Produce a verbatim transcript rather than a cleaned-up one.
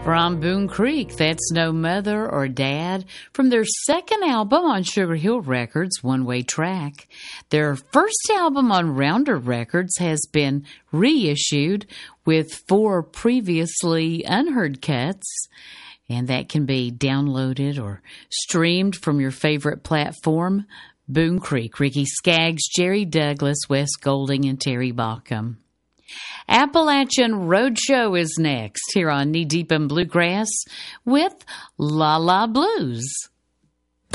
From Boone Creek, that's No Mother or Dad, from their second album on Sugar Hill Records, One Way Track. Their first album on Rounder Records has been reissued with four previously unheard cuts, and that can be downloaded or streamed from your favorite platform. Boone Creek, Ricky Skaggs, Jerry Douglas, Wes Golding, and Terry Baucom. Appalachian Roadshow is next here on Knee Deep in Bluegrass with La La Blues.